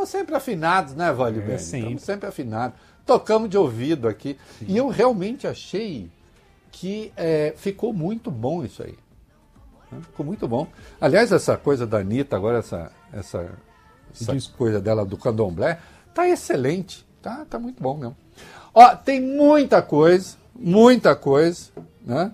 estamos sempre afinados, né, Vale Bene? Estamos sempre afinados. Tocamos de ouvido aqui. Sim. E eu realmente achei que ficou muito bom isso aí. Ficou muito bom. Aliás, essa coisa da Anitta, agora essa coisa dela do candomblé, tá excelente. Tá muito bom mesmo. Ó, tem muita coisa, né?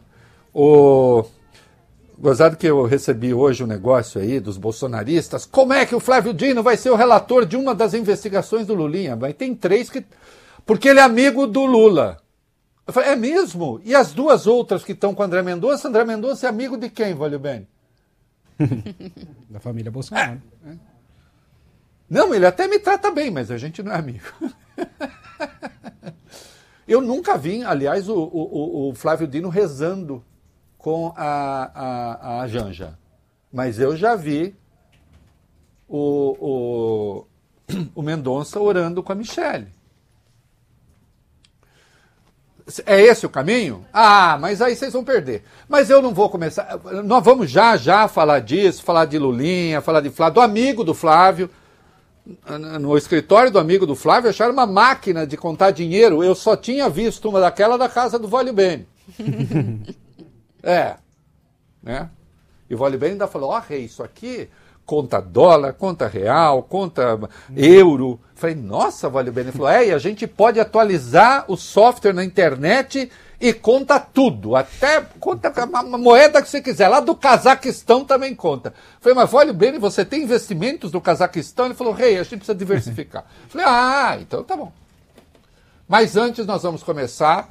Gozado que eu recebi hoje um negócio aí dos bolsonaristas. Como é que o Flávio Dino vai ser o relator de uma das investigações do Lulinha? Mas tem 3 que... Porque ele é amigo do Lula. Eu falei, é mesmo? E as 2 outras que estão com o André Mendonça? André Mendonça é amigo de quem, Valeu Bene? Da família Bolsonaro. Não, ele até me trata bem, mas a gente não é amigo. Eu nunca vi, aliás, o Flávio Dino rezando com a Janja. Mas eu já vi o Mendonça orando com a Michelle. É esse o caminho? Ah, mas aí vocês vão perder. Mas eu não vou começar. Nós vamos já falar disso, falar de Lulinha, falar de Flávio, do amigo do Flávio. No escritório do amigo do Flávio acharam uma máquina de contar dinheiro. Eu só tinha visto uma daquela da casa do Vale Bene. Né? E o Vale Bene ainda falou, rei, isso aqui conta dólar, conta real, conta euro. Falei, nossa, Vale Bene. Ele falou, e a gente pode atualizar o software na internet e conta tudo, até conta a moeda que você quiser, lá do Cazaquistão também conta. Falei, mas Vale Bene, você tem investimentos no Cazaquistão? Ele falou, rei, a gente precisa diversificar. Falei, então tá bom. Mas antes nós vamos começar,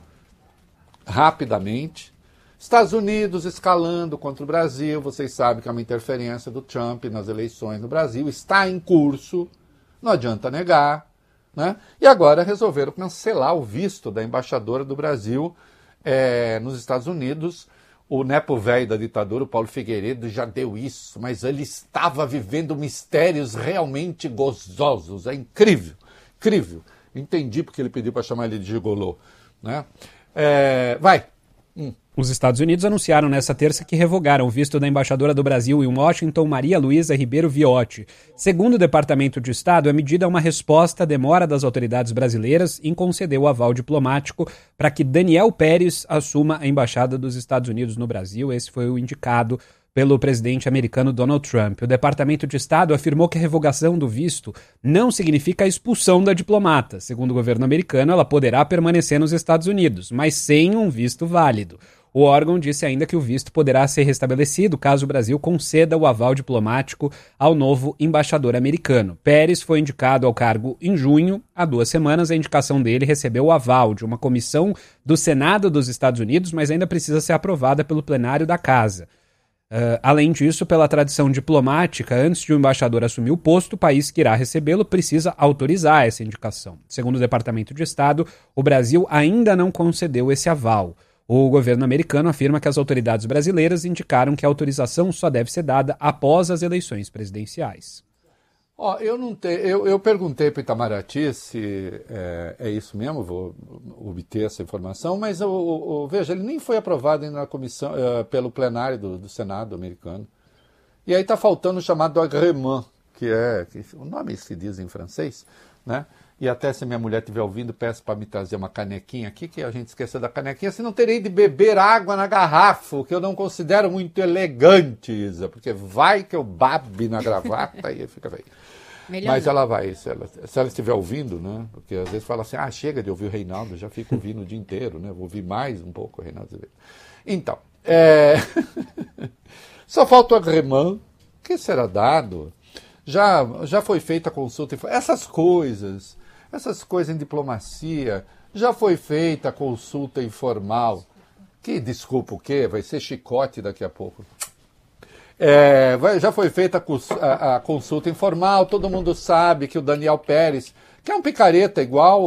rapidamente, Estados Unidos escalando contra o Brasil, vocês sabem que é uma interferência do Trump nas eleições no Brasil, está em curso, não adianta negar, né? E agora resolveram cancelar o visto da embaixadora do Brasil nos Estados Unidos. O nepo velho da ditadura, o Paulo Figueiredo, já deu isso, mas ele estava vivendo mistérios realmente gozosos, é incrível, incrível. Entendi porque ele pediu para chamar ele de gigolô, né? Vai. Os Estados Unidos anunciaram nesta terça que revogaram o visto da embaixadora do Brasil em Washington, Maria Luísa Ribeiro Viotti. Segundo o Departamento de Estado, a medida é uma resposta à demora das autoridades brasileiras em conceder o aval diplomático para que Daniel Pérez assuma a embaixada dos Estados Unidos no Brasil. Esse foi o indicado pelo presidente americano Donald Trump. O Departamento de Estado afirmou que a revogação do visto não significa a expulsão da diplomata. Segundo o governo americano, ela poderá permanecer nos Estados Unidos, mas sem um visto válido. O órgão disse ainda que o visto poderá ser restabelecido caso o Brasil conceda o aval diplomático ao novo embaixador americano. Pérez foi indicado ao cargo em junho. Há 2 semanas, a indicação dele recebeu o aval de uma comissão do Senado dos Estados Unidos, mas ainda precisa ser aprovada pelo plenário da Casa. Além disso, pela tradição diplomática, antes de o embaixador assumir o posto, o país que irá recebê-lo precisa autorizar essa indicação. Segundo o Departamento de Estado, o Brasil ainda não concedeu esse aval. O governo americano afirma que as autoridades brasileiras indicaram que a autorização só deve ser dada após as eleições presidenciais. Eu perguntei para o Itamaraty se é isso mesmo, vou obter essa informação, mas veja, ele nem foi aprovado ainda na comissão, pelo plenário do Senado americano. E aí está faltando o chamado agrément, que o nome se diz em francês, né? E até se minha mulher estiver ouvindo, peço para me trazer uma canequinha aqui, que a gente esqueceu da canequinha, senão terei de beber água na garrafa, que eu não considero muito elegante, Isa, porque vai que eu babe na gravata e fica feio. Mas não. Ela vai, se ela estiver ouvindo, né? Porque às vezes fala assim, chega de ouvir o Reinaldo, já fico ouvindo o dia inteiro, né? Vou ouvir mais um pouco o Reinaldo. Então, só falta o agrément, que será dado. Já foi feita a consulta, essas coisas em diplomacia, já foi feita a consulta informal, que desculpa o quê? Vai ser chicote daqui a pouco. Já foi feita a consulta informal, todo mundo sabe que o Daniel Pérez, que é um picareta igual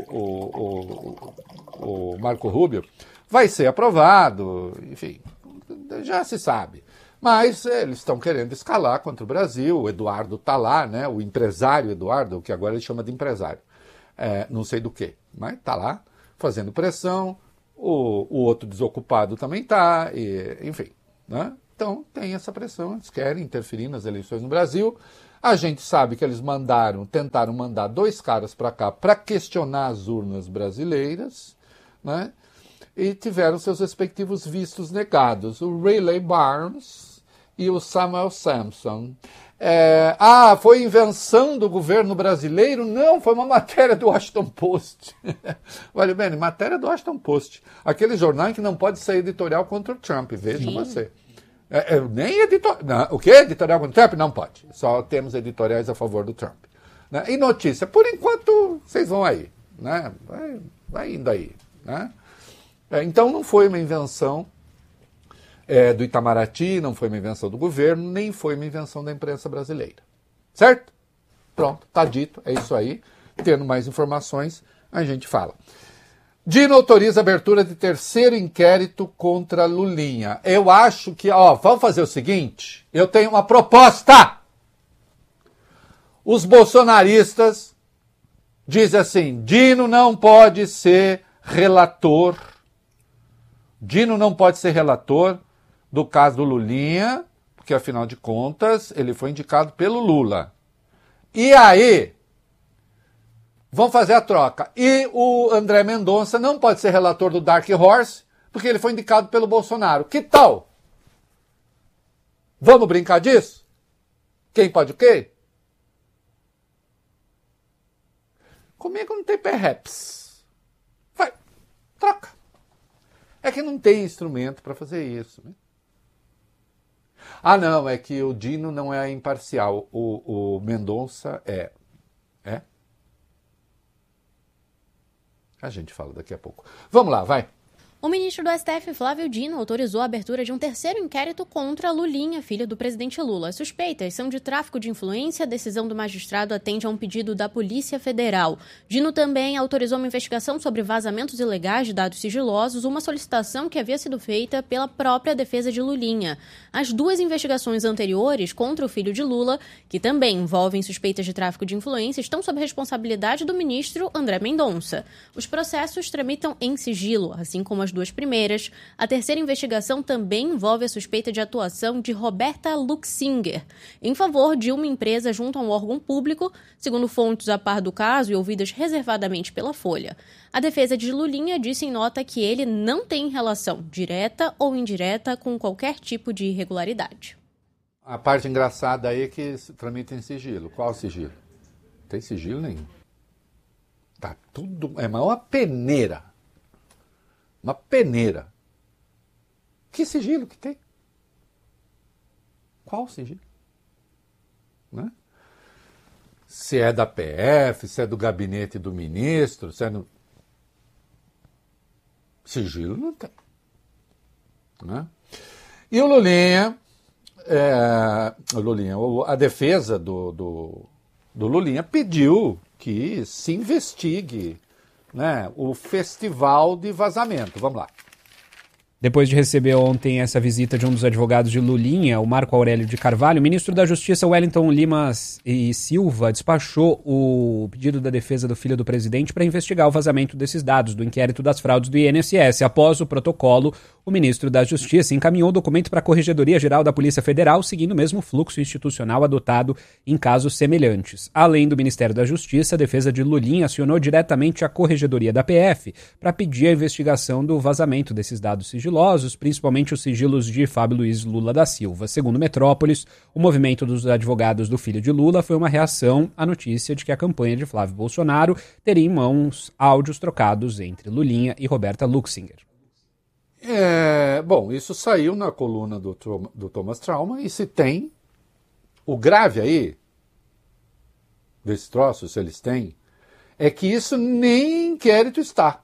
o Marco Rubio, vai ser aprovado, enfim, já se sabe. Mas eles estão querendo escalar contra o Brasil, o Eduardo está lá, né? O empresário Eduardo, que agora ele chama de empresário, não sei do que, mas está lá fazendo pressão, o outro desocupado também está, enfim, né? Então tem essa pressão, eles querem interferir nas eleições no Brasil. A gente sabe que eles tentaram mandar 2 caras para cá para questionar as urnas brasileiras, né? E tiveram seus respectivos vistos negados. O Riley Barnes e o Samuel Sampson. Foi invenção do governo brasileiro? Não, foi uma matéria do Washington Post. Olha bem, matéria do Washington Post. Aquele jornal que não pode ser editorial contra o Trump, veja você. Nem editorial. O quê? Editorial contra o Trump? Não pode. Só temos editoriais a favor do Trump. Né? E notícia, por enquanto, vocês vão aí. Né? Vai indo aí. Né? Então não foi uma invenção do Itamaraty, não foi uma invenção do governo, nem foi uma invenção da imprensa brasileira. Certo? Pronto, tá dito, é isso aí. Tendo mais informações, a gente fala. Dino autoriza a abertura de 3º inquérito contra Lulinha. Eu acho que, vamos fazer o seguinte, eu tenho uma proposta. Os bolsonaristas dizem assim, Dino não pode ser relator do caso do Lulinha, porque afinal de contas ele foi indicado pelo Lula. E aí, vamos fazer a troca. E o André Mendonça não pode ser relator do Dark Horse, porque ele foi indicado pelo Bolsonaro. Que tal? Vamos brincar disso? Quem pode o quê? Comigo não tem perhaps. Vai, troca. É que não tem instrumento para fazer isso, né? Não, é que o Dino não é imparcial. O Mendonça é. É? A gente fala daqui a pouco. Vamos lá, vai. O ministro do STF, Flávio Dino, autorizou a abertura de um 3º inquérito contra Lulinha, filho do presidente Lula. As suspeitas são de tráfico de influência. A decisão do magistrado atende a um pedido da Polícia Federal. Dino também autorizou uma investigação sobre vazamentos ilegais de dados sigilosos, uma solicitação que havia sido feita pela própria defesa de Lulinha. As 2 investigações anteriores contra o filho de Lula, que também envolvem suspeitas de tráfico de influência, estão sob responsabilidade do ministro André Mendonça. Os processos tramitam em sigilo, assim como as 2 primeiras. A 3ª investigação também envolve a suspeita de atuação de Roberta Luxinger em favor de uma empresa junto a um órgão público, segundo fontes a par do caso e ouvidas reservadamente pela Folha. A defesa de Lulinha disse em nota que ele não tem relação direta ou indireta com qualquer tipo de irregularidade. A parte engraçada aí é que tramita em sigilo. Qual sigilo? Não tem sigilo nenhum. Tá tudo... É uma peneira. Uma peneira. Que sigilo que tem? Qual sigilo? Né? Se é da PF, se é do gabinete do ministro, se é no... Sigilo não tem. Né? E o Lulinha, a defesa do Lulinha pediu que se investigue, né, o festival de vazamento. Vamos lá. Depois de receber ontem essa visita de um dos advogados de Lulinha, o Marco Aurélio de Carvalho, o ministro da Justiça, Wellington Lima e Silva, despachou o pedido da defesa do filho do presidente para investigar o vazamento desses dados do inquérito das fraudes do INSS. Após o protocolo, o ministro da Justiça encaminhou o documento para a Corregedoria Geral da Polícia Federal, seguindo o mesmo fluxo institucional adotado em casos semelhantes. Além do Ministério da Justiça, a defesa de Lulinha acionou diretamente a Corregedoria da PF para pedir a investigação do vazamento desses dados sigilosos, principalmente os sigilos de Fábio Luiz Lula da Silva. Segundo Metrópolis, o movimento dos advogados do filho de Lula foi uma reação à notícia de que a campanha de Flávio Bolsonaro teria em mãos áudios trocados entre Lulinha e Roberta Luxinger. Bom, isso saiu na coluna do Thomas Trauman, e se tem o grave aí desse troço, se eles têm, é que isso nem em inquérito está.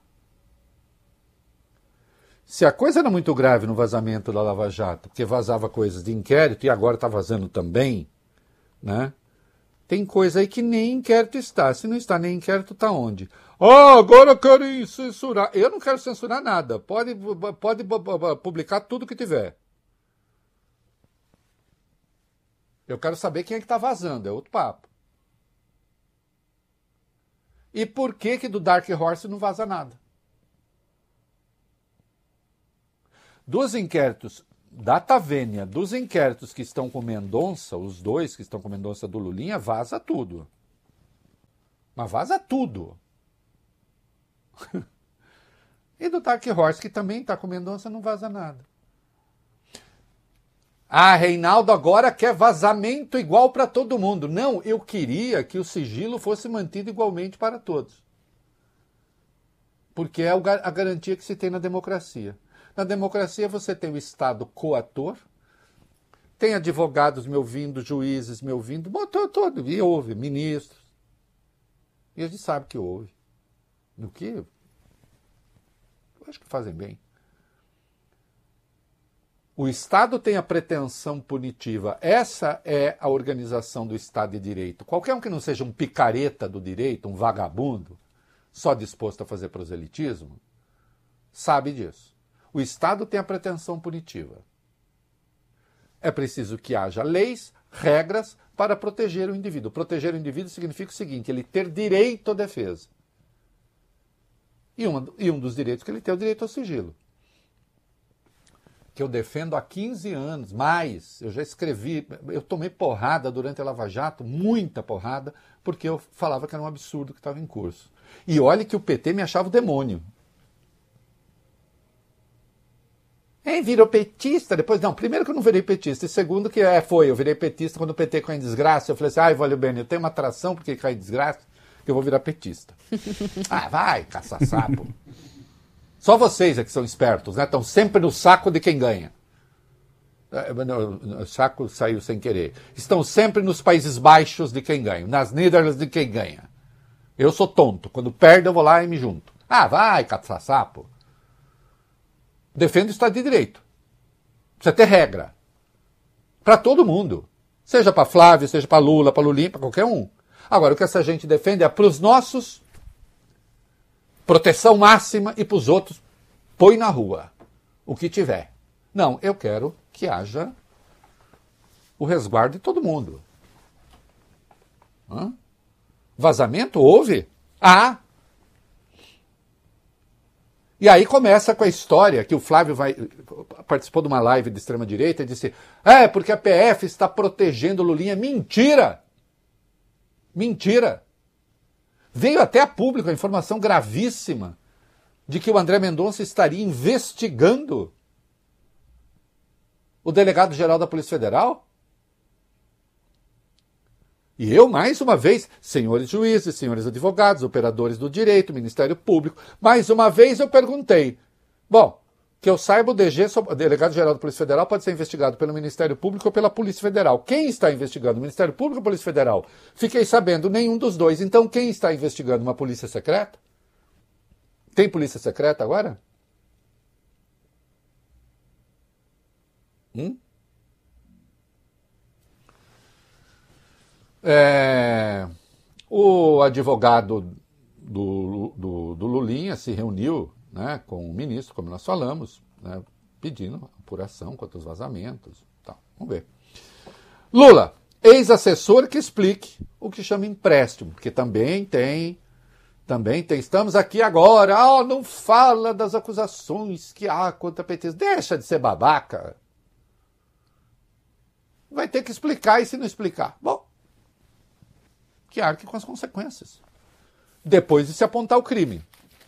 Se a coisa era muito grave no vazamento da Lava Jato, porque vazava coisas de inquérito e agora está vazando também, né? Tem coisa aí que nem inquérito está. Se não está nem inquérito, está onde? Agora querem censurar. Eu não quero censurar nada. Pode publicar tudo que tiver. Eu quero saber quem é que está vazando. É outro papo. E por que do Dark Horse não vaza nada? Dos inquéritos data vênia dos inquéritos que estão com Mendonça, os dois que estão com Mendonça do Lulinha, vaza tudo. Mas vaza tudo. E do Dark Horse, que também está com Mendonça, não vaza nada. Ah, Reinaldo agora quer vazamento igual para todo mundo. Não, eu queria que o sigilo fosse mantido igualmente para todos. Porque é a garantia que se tem na democracia. Na democracia você tem o Estado coator, tem advogados me ouvindo, juízes me ouvindo, todo, e ouve, ministros. E a gente sabe que ouve. No que? Eu acho que fazem bem. O Estado tem a pretensão punitiva. Essa é a organização do Estado de Direito. Qualquer um que não seja um picareta do direito, um vagabundo, só disposto a fazer proselitismo, sabe disso. O Estado tem a pretensão punitiva. É preciso que haja leis, regras para proteger o indivíduo. Proteger o indivíduo significa o seguinte, ele ter direito à defesa. E um dos direitos que ele tem é o direito ao sigilo. Que eu defendo há 15 anos, mais. Eu já escrevi, eu tomei porrada durante a Lava Jato, muita porrada, porque eu falava que era um absurdo que estava em curso. E olha que o PT me achava o demônio. Virou petista, depois não, primeiro que eu não virei petista, e segundo que eu virei petista quando o PT caiu em desgraça, eu falei assim, valeu bem, eu tenho uma atração porque cai em desgraça, que eu vou virar petista. Vai, caça-sapo. Só vocês é que são espertos, né? Estão sempre no saco de quem ganha. O saco saiu sem querer. Estão sempre nos Países Baixos de quem ganha, nas Netherlands de quem ganha. Eu sou tonto, quando perde eu vou lá e me junto. Vai, caça-sapo. Defende o Estado de Direito. Precisa ter regra. Para todo mundo. Seja para Flávio, seja para Lula, para Lulinha, para qualquer um. Agora, o que essa gente defende é para os nossos, proteção máxima, e para os outros, põe na rua o que tiver. Não, eu quero que haja o resguardo de todo mundo. Vazamento? Houve? E aí começa com a história que o Flávio participou de uma live de extrema-direita e disse porque a PF está protegendo o Lulinha. Mentira! Mentira! Veio até a público a informação gravíssima de que o André Mendonça estaria investigando o delegado-geral da Polícia Federal. E eu, mais uma vez, senhores juízes, senhores advogados, operadores do direito, Ministério Público, mais uma vez eu perguntei. Bom, que eu saiba, o delegado-geral da Polícia Federal pode ser investigado pelo Ministério Público ou pela Polícia Federal. Quem está investigando? O Ministério Público ou a Polícia Federal? Fiquei sabendo, nenhum dos dois. Então, quem está investigando? Uma polícia secreta? Tem polícia secreta agora? O advogado do Lulinha se reuniu, né, com o ministro, como nós falamos, né, pedindo apuração quanto aos vazamentos. Tá, vamos ver. Lula, ex-assessor que explique o que chama empréstimo, porque também tem. Estamos aqui agora, não fala das acusações que há contra petistas. Deixa de ser babaca. Vai ter que explicar, e se não explicar? Bom, que arque com as consequências. Depois de se apontar o crime.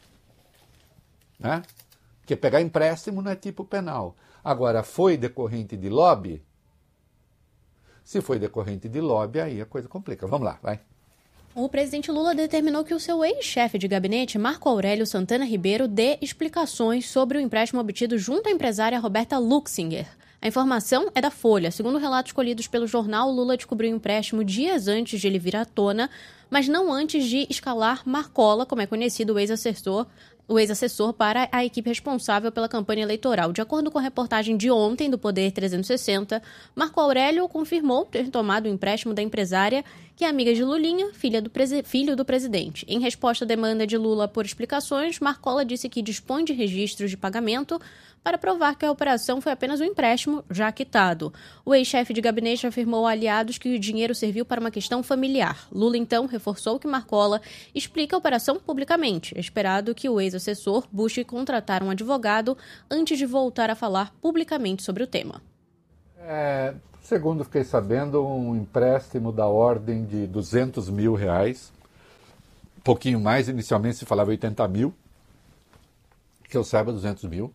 Né? Porque pegar empréstimo não é tipo penal. Agora, foi decorrente de lobby? Se foi decorrente de lobby, aí a coisa complica. Vamos lá, vai. O presidente Lula determinou que o seu ex-chefe de gabinete, Marco Aurélio Santana Ribeiro, dê explicações sobre o empréstimo obtido junto à empresária Roberta Luxinger. A informação é da Folha. Segundo relatos colhidos pelo jornal, Lula descobriu o empréstimo dias antes de ele vir à tona, mas não antes de escalar Marcola, como é conhecido o ex-assessor para a equipe responsável pela campanha eleitoral. De acordo com a reportagem de ontem do Poder 360, Marco Aurélio confirmou ter tomado o empréstimo da empresária, que é amiga de Lulinha, filho do presidente. Em resposta à demanda de Lula por explicações, Marcola disse que dispõe de registros de pagamento, para provar que a operação foi apenas um empréstimo já quitado. O ex-chefe de gabinete afirmou a aliados que o dinheiro serviu para uma questão familiar. Lula, então, reforçou que Marcola explica a operação publicamente. É esperado que o ex-assessor busque contratar um advogado antes de voltar a falar publicamente sobre o tema. Segundo fiquei sabendo, um empréstimo da ordem de R$200 mil, um pouquinho mais, inicialmente se falava 80 mil, que eu saiba 200 mil.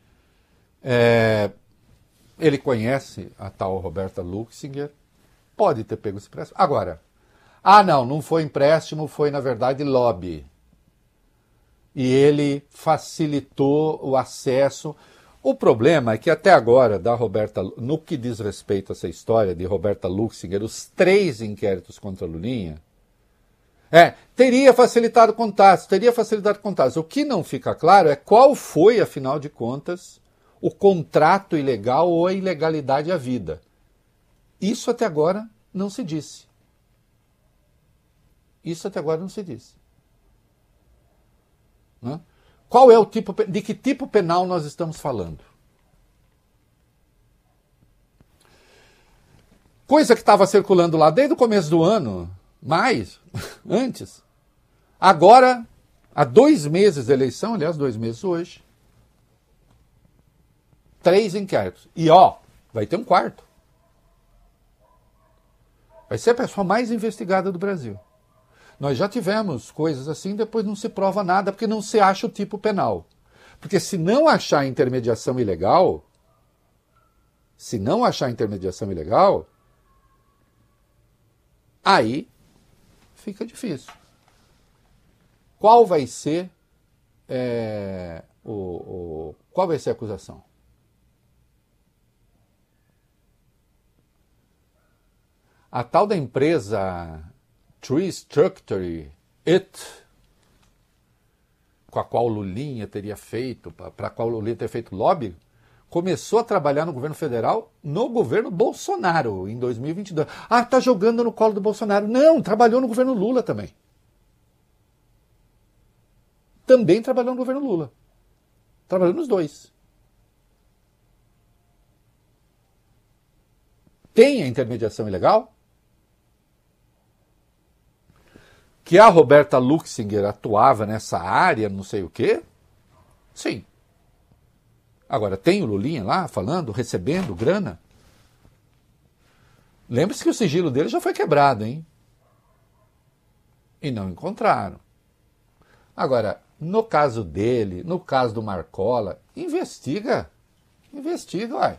Ele conhece a tal Roberta Luxinger, pode ter pego esse empréstimo. Agora, não foi empréstimo, foi na verdade lobby. E ele facilitou o acesso. O problema é que até agora, no que diz respeito a essa história de Roberta Luxinger, os 3 inquéritos contra Lulinha, teria facilitado contatos. O que não fica claro é qual foi, afinal de contas, o contrato ilegal ou a ilegalidade à vida. Isso até agora não se disse. Né? Qual é de que tipo penal nós estamos falando? Coisa que estava circulando lá desde o começo do ano, antes. Agora, há 2 meses da eleição, aliás, 2 meses hoje, 3 inquéritos. E vai ter um 4º. Vai ser a pessoa mais investigada do Brasil. Nós já tivemos coisas assim, depois não se prova nada, porque não se acha o tipo penal. Porque se não achar intermediação ilegal, aí fica difícil. Qual vai ser qual vai ser a acusação? A tal da empresa Tree Structure, com a qual Lulinha teria feito, para a qual Lulinha teria feito lobby, começou a trabalhar no governo federal, no governo Bolsonaro, em 2022. Está jogando no colo do Bolsonaro. Não, trabalhou no governo Lula também. Também trabalhou no governo Lula. Trabalhou nos 2. Tem a intermediação ilegal? Que a Roberta Luxinger atuava nessa área, não sei o quê? Sim. Agora, tem o Lulinha lá falando, recebendo grana? Lembre-se que o sigilo dele já foi quebrado, hein? E não encontraram. Agora, no caso dele, no caso do Marcola, investiga, uai.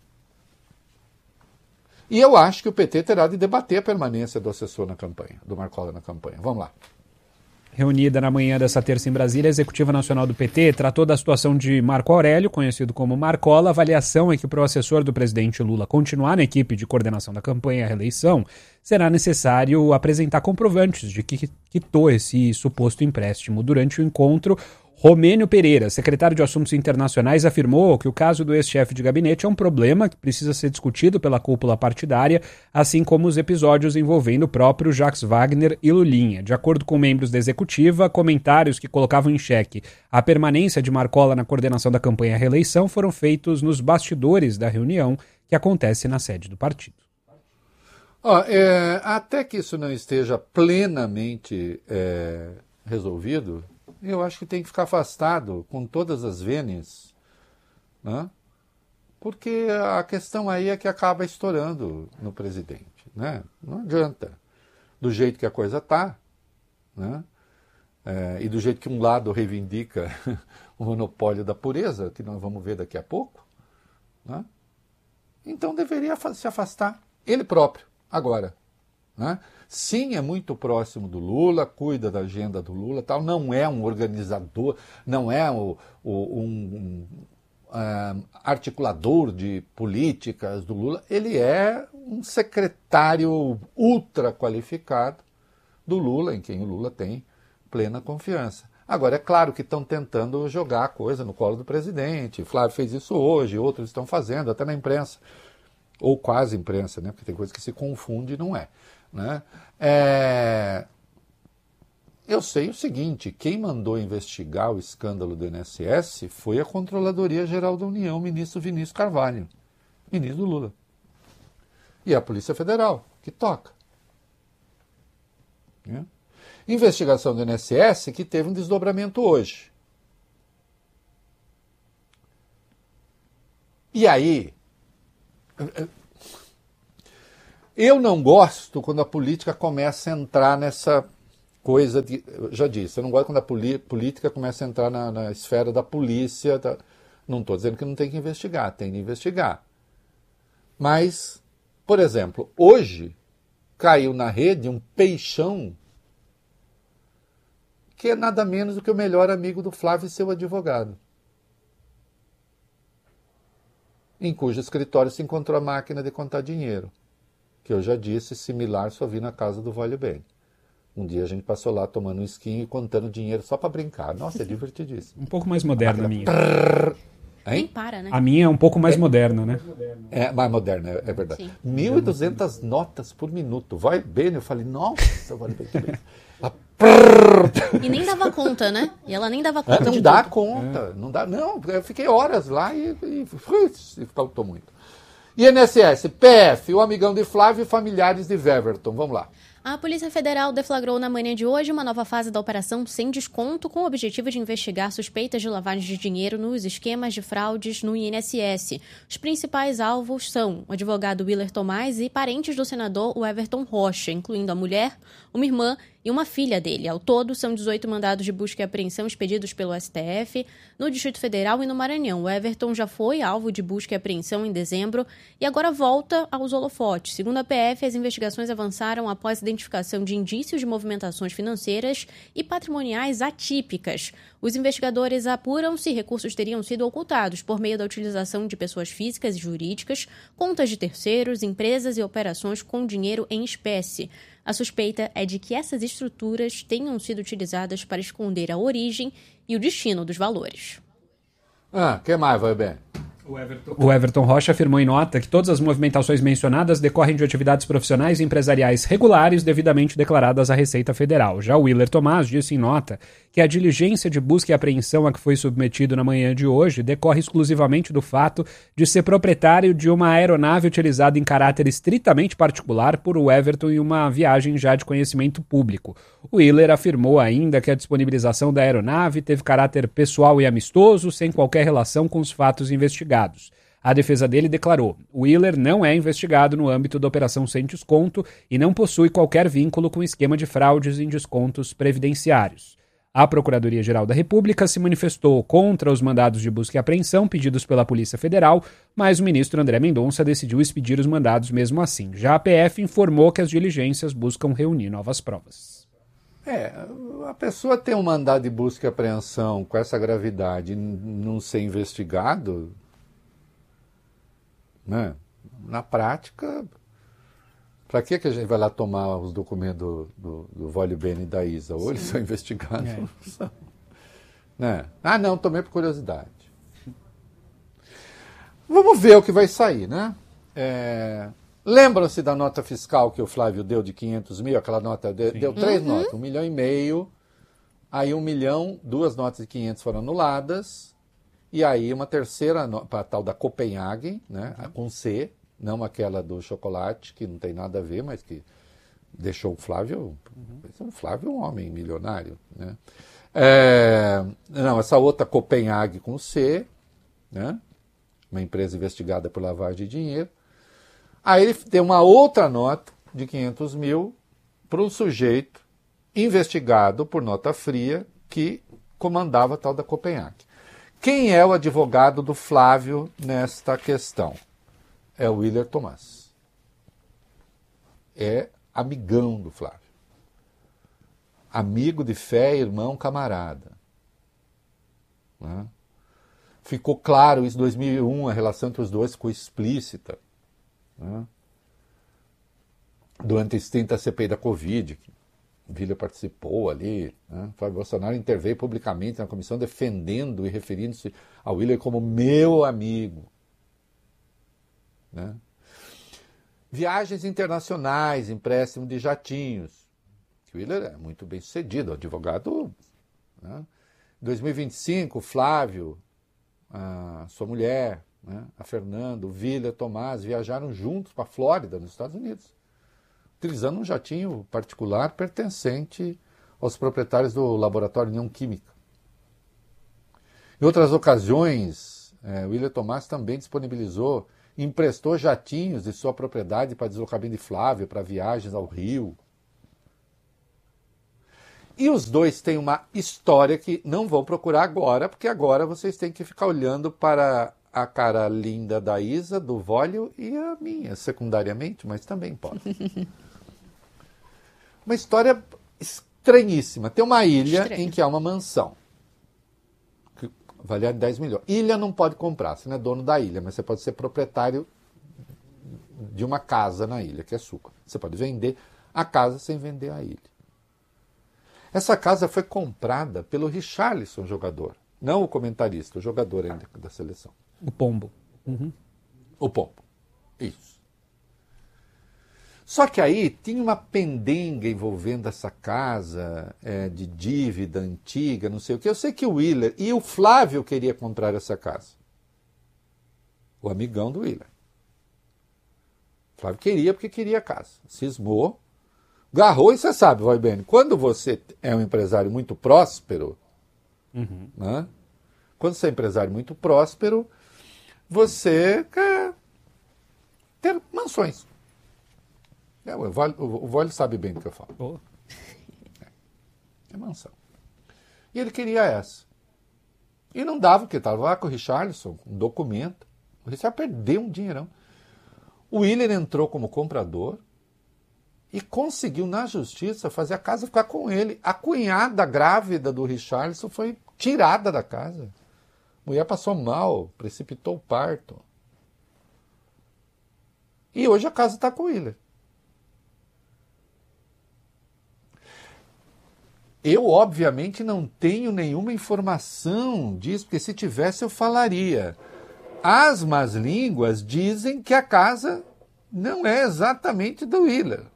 E eu acho que o PT terá de debater a permanência do assessor na campanha, do Marcola na campanha. Vamos lá. Reunida na manhã dessa terça em Brasília, a Executiva Nacional do PT tratou da situação de Marco Aurélio, conhecido como Marcola. A avaliação é que para o assessor do presidente Lula continuar na equipe de coordenação da campanha à reeleição, será necessário apresentar comprovantes de que quitou esse suposto empréstimo. Durante o encontro, Romênio Pereira, secretário de Assuntos Internacionais, afirmou que o caso do ex-chefe de gabinete é um problema que precisa ser discutido pela cúpula partidária, assim como os episódios envolvendo o próprio Jacques Wagner e Lulinha. De acordo com membros da executiva, comentários que colocavam em xeque a permanência de Marcola na coordenação da campanha à reeleição foram feitos nos bastidores da reunião que acontece na sede do partido. Até que isso não esteja plenamente resolvido, eu acho que tem que ficar afastado com todas as vênias, né? Porque a questão aí é que acaba estourando no presidente, né? Não adianta. Do jeito que a coisa está, né? E do jeito que um lado reivindica o monopólio da pureza, que nós vamos ver daqui a pouco, né? Então deveria se afastar ele próprio, agora, né? Sim, é muito próximo do Lula, cuida da agenda do Lula, tal. Não é um organizador, não é um articulador de políticas do Lula. Ele é um secretário ultra qualificado do Lula, em quem o Lula tem plena confiança. Agora, é claro que estão tentando jogar a coisa no colo do presidente. O Flávio fez isso hoje, outros estão fazendo, até na imprensa. Ou quase imprensa, né? Porque tem coisa que se confunde e não é. Né? eu sei o seguinte, quem mandou investigar o escândalo do INSS foi a Controladoria Geral da União, o ministro Vinícius Carvalho, ministro do Lula. E a Polícia Federal, que toca. Né? Investigação do INSS que teve um desdobramento hoje. E aí, eu não gosto quando a política começa a entrar nessa coisa de... Eu já disse, eu não gosto quando a política começa a entrar na esfera da polícia. Não estou dizendo que não tem que investigar, tem que investigar. Mas, por exemplo, hoje caiu na rede um peixão que é nada menos do que o melhor amigo do Flávio e seu advogado, em cujo escritório se encontrou a máquina de contar dinheiro, que eu já disse, similar só vi na casa do Vale Bem. Um dia a gente passou lá tomando um esquinho e contando dinheiro só para brincar. Nossa, é divertidíssimo. Um pouco mais moderna a minha. Nem para, né? A minha é um pouco mais moderna, né? É mais moderna, é verdade. Sim. 1.200 notas por minuto. Vai bem, eu falei, nossa, Vale Bem, que bem. E nem dava conta, né? E ela nem dava conta. Não dá conta, não dá. Não, eu fiquei horas lá e faltou muito. INSS, PF, o amigão de Flávio e familiares de Weverton. Vamos lá. A Polícia Federal deflagrou na manhã de hoje uma nova fase da Operação Sem Desconto com o objetivo de investigar suspeitas de lavagem de dinheiro nos esquemas de fraudes no INSS. Os principais alvos são o advogado Willer Tomás e parentes do senador Everton Rocha, incluindo a mulher, uma irmã e uma filha dele. Ao todo, são 18 mandados de busca e apreensão expedidos pelo STF no Distrito Federal e no Maranhão. O Everton já foi alvo de busca e apreensão em dezembro e agora volta aos holofotes. Segundo a PF, as investigações avançaram após a identificação de indícios de movimentações financeiras e patrimoniais atípicas. Os investigadores apuram se recursos teriam sido ocultados por meio da utilização de pessoas físicas e jurídicas, contas de terceiros, empresas e operações com dinheiro em espécie. A suspeita é de que essas estruturas tenham sido utilizadas para esconder a origem e o destino dos valores. Que mais, vai bem? O Everton Rocha afirmou em nota que todas as movimentações mencionadas decorrem de atividades profissionais e empresariais regulares devidamente declaradas à Receita Federal. Já o Willer Tomás disse em nota que a diligência de busca e apreensão a que foi submetido na manhã de hoje decorre exclusivamente do fato de ser proprietário de uma aeronave utilizada em caráter estritamente particular por o Everton em uma viagem já de conhecimento público. O Willer afirmou ainda que a disponibilização da aeronave teve caráter pessoal e amistoso, sem qualquer relação com os fatos investigados. A defesa dele declarou: o Willer não é investigado no âmbito da Operação Sem Desconto e não possui qualquer vínculo com o esquema de fraudes em descontos previdenciários. A Procuradoria-Geral da República se manifestou contra os mandados de busca e apreensão pedidos pela Polícia Federal, mas o ministro André Mendonça decidiu expedir os mandados mesmo assim. Já a PF informou que as diligências buscam reunir novas provas. A pessoa tem um mandado de busca e apreensão com essa gravidade e não ser investigado, né? Na prática, para que a gente vai lá tomar os documentos do Vale Bene e da Isa? Ou eles são investigados ou não são. Né? Não, tomei por curiosidade. Vamos ver o que vai sair, né? Lembram-se da nota fiscal que o Flávio deu de 500 mil? Aquela nota, deu 3 notas, 1,5 milhão. Aí 1 milhão, 2 notas de 500 foram anuladas. E aí uma terceira, para a tal da Copenhagen, né, com C, não aquela do chocolate, que não tem nada a ver, mas que deixou o Flávio, o Flávio um homem milionário. Né? Não, essa outra Copenhagen com C, né, uma empresa investigada por lavagem de dinheiro. Aí ele tem uma outra nota de 500 mil para um sujeito investigado por nota fria que comandava a tal da Copenhagen. Quem é o advogado do Flávio nesta questão? É o Willer Tomás. É amigão do Flávio. Amigo de fé, irmão, camarada. Né? Ficou claro isso em 2001, a relação entre os dois ficou explícita. Né? Durante a extinta CPI da Covid, o Willer participou ali, né? Flávio Bolsonaro interveio publicamente na comissão defendendo e referindo-se ao Willer como meu amigo. Né? Viagens internacionais, empréstimo de jatinhos, que que o Willer é muito bem sucedido, advogado. Né? Em 2025, o Flávio, a sua mulher, né? A Fernanda, o Willer, o Tomás, viajaram juntos para a Flórida, nos Estados Unidos, utilizando um jatinho particular pertencente aos proprietários do laboratório União Química. Em outras ocasiões, o Willer Tomás também disponibilizou e emprestou jatinhos de sua propriedade para deslocamento de Flávio, para viagens ao Rio. E os dois têm uma história que não vão procurar agora, porque agora vocês têm que ficar olhando para a cara linda da Isa, do Vólio, e a minha, secundariamente, mas também pode. Uma história estranhíssima. Tem uma ilha em que há uma mansão, que valia 10 milhões. Ilha não pode comprar, você não é dono da ilha, mas você pode ser proprietário de uma casa na ilha, que é sua. Você pode vender a casa sem vender a ilha. Essa casa foi comprada pelo Richarlison, jogador. Não o comentarista, o jogador ainda da seleção. O Pombo. Uhum. O Pombo. Isso. Só que aí tinha uma pendenga envolvendo essa casa, de dívida antiga, não sei o quê. Eu sei que o Willer e o Flávio queria comprar essa casa. O amigão do Willer. O Flávio queria porque queria a casa. Cismou. Garrou, e você sabe, vai bem, quando você é um empresário muito próspero, né? Quando você é empresário muito próspero, você quer ter mansões. O Vólio sabe bem do que eu falo. Oh. É mansão. E ele queria essa. E não dava, porque estava lá com o Richarlison, um documento. O Richarlison perdeu um dinheirão. O Willer entrou como comprador e conseguiu, na justiça, fazer a casa ficar com ele. A cunhada grávida do Richarlison foi tirada da casa. A mulher passou mal, precipitou o parto. E hoje a casa está com o Willer. Eu, obviamente, não tenho nenhuma informação disso, porque se tivesse eu falaria. As más línguas dizem que a casa não é exatamente do Willer.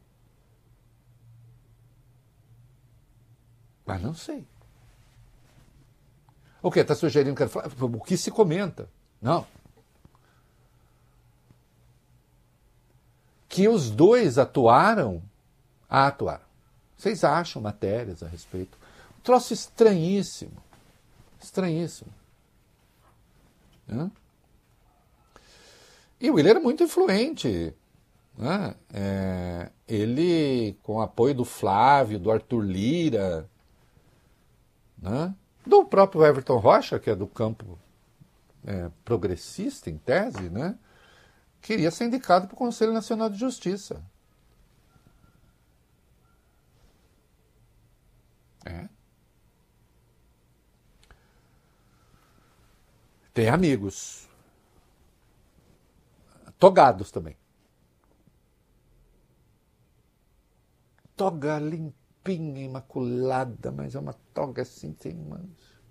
Mas não sei. O que? Está sugerindo que o que se comenta? Não. Que os dois atuaram? Atuaram. Vocês acham matérias a respeito? Um troço estranhíssimo. Estranhíssimo. E o Willer é muito influente. Né? Ele, com o apoio do Flávio, do Arthur Lira, né? Do próprio Everton Rocha, que é do campo progressista, em tese, né? Queria ser indicado para o Conselho Nacional de Justiça. Tem amigos. Togados também. Toga limpinha, imaculada, mas é uma toga assim, sem mancha.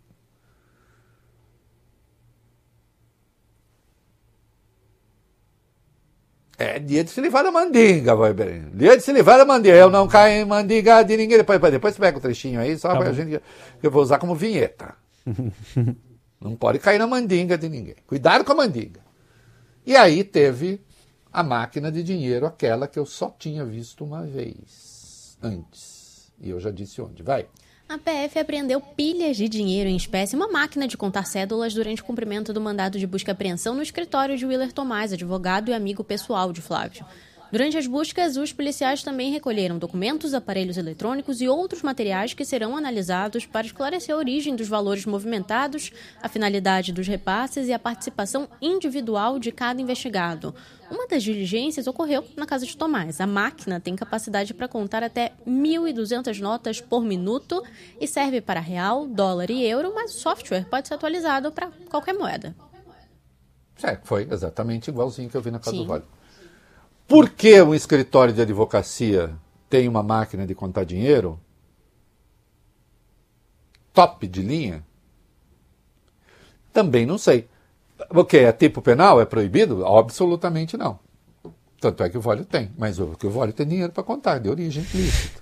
É dia de se livrar da mandinga, vai bem. Dia de se livrar da mandinga. Eu não caio em mandinga de ninguém. Depois você pega o trechinho aí, só pra gente, que eu vou usar como vinheta. Não pode cair na mandinga de ninguém. Cuidado com a mandinga. E aí teve a máquina de dinheiro, aquela que eu só tinha visto uma vez antes. E eu já disse onde. Vai. A PF apreendeu pilhas de dinheiro em espécie, uma máquina de contar cédulas durante o cumprimento do mandado de busca e apreensão no escritório de Willer Tomás, advogado e amigo pessoal de Flávio. Durante as buscas, os policiais também recolheram documentos, aparelhos eletrônicos e outros materiais que serão analisados para esclarecer a origem dos valores movimentados, a finalidade dos repasses e a participação individual de cada investigado. Uma das diligências ocorreu na casa de Tomás. A máquina tem capacidade para contar até 1.200 notas por minuto e serve para real, dólar e euro, mas o software pode ser atualizado para qualquer moeda. Foi exatamente igualzinho que eu vi na casa do Vale. Por que um escritório de advocacia tem uma máquina de contar dinheiro? Top de linha? Também não sei. O que? É tipo penal? É proibido? Absolutamente não. Tanto é que o Vólio tem, mas o Vólio tem dinheiro para contar, de origem lícita.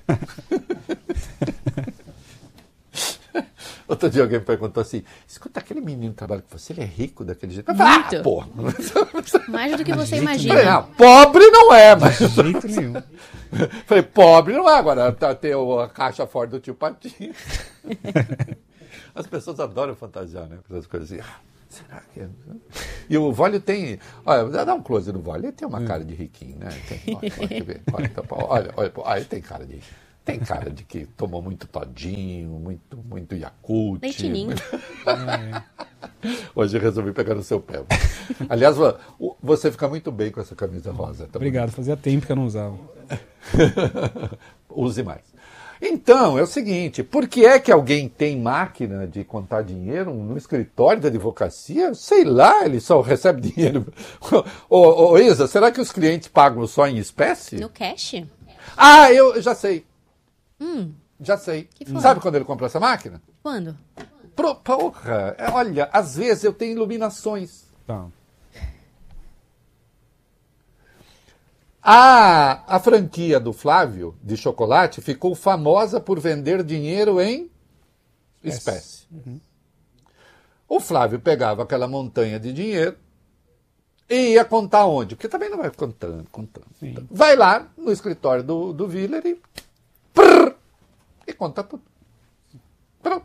Outro dia alguém me perguntou assim, escuta, aquele menino que trabalha com você, ele é rico daquele jeito? Eu falei, pô. Mais do que você imagina. Falei, pobre não é, mas... De jeito nenhum. Falei, pobre não é, agora tem a caixa forte do tio Patinho. As pessoas adoram fantasiar, né? Essas coisas assim, será que é? E o Vólio tem... Olha, dá um close no Vólio, ele tem uma cara de riquinho, né? Olha, ele tem cara de... Tem cara de que tomou muito todinho, muito Yakult. Leitinho. Hoje eu resolvi pegar no seu pé. Aliás, você fica muito bem com essa camisa rosa. Tá? Obrigado, fazia tempo que eu não usava. Use mais. Então, é o seguinte, por que é que alguém tem máquina de contar dinheiro no escritório da advocacia? Sei lá, ele só recebe dinheiro. Ô, Isa, será que os clientes pagam só em espécie? No cash? Ah, eu já sei. Já sei. Que foi? Sabe quando ele comprou essa máquina? Quando? Porra, olha, às vezes eu tenho iluminações. Tá. A franquia do Flávio, de chocolate, ficou famosa por vender dinheiro em espécie. Uhum. O Flávio pegava aquela montanha de dinheiro e ia contar onde? Porque também não vai contando. Sim. Vai lá no escritório do Willer e conta tudo. Pronto.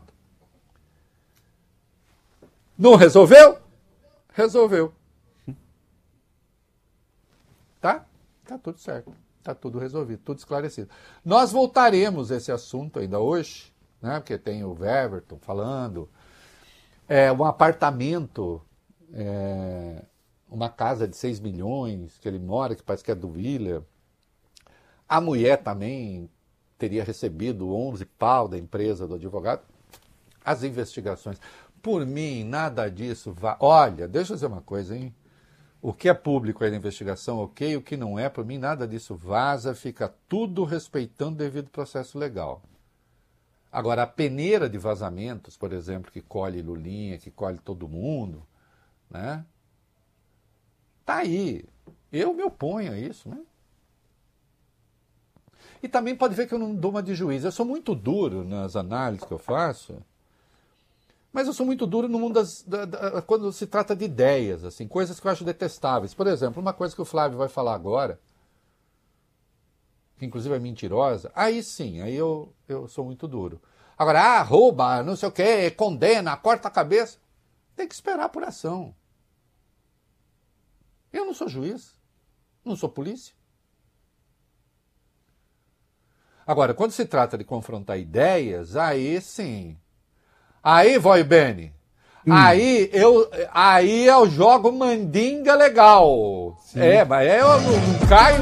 Não resolveu? Resolveu. Tá? Tá tudo certo. Tá tudo resolvido, tudo esclarecido. Nós voltaremos a esse assunto ainda hoje, né? Porque tem o Weverton falando. Um apartamento, uma casa de 6 milhões que ele mora, que parece que é do Willer. A mulher também teria recebido 11 pau da empresa do advogado. As investigações. Por mim, nada disso vai... Olha, deixa eu dizer uma coisa, hein? O que é público aí na investigação, ok. O que não é, por mim, nada disso vaza. Fica tudo respeitando o devido processo legal. Agora, a peneira de vazamentos, por exemplo, que colhe Lulinha, que colhe todo mundo, né? Tá aí. Eu me oponho a isso, né? E também pode ver que eu não dou uma de juiz. Eu sou muito duro nas análises que eu faço, mas eu sou muito duro no mundo quando se trata de ideias, assim, coisas que eu acho detestáveis. Por exemplo, uma coisa que o Flávio vai falar agora, que inclusive é mentirosa, aí sim, aí eu sou muito duro. Agora, rouba, não sei o quê, condena, corta a cabeça. Tem que esperar a apuração. Eu não sou juiz, não sou polícia. Agora, quando se trata de confrontar ideias, aí sim. Aí, Voi Bene, aí eu jogo mandinga legal. Sim. Mas eu não caio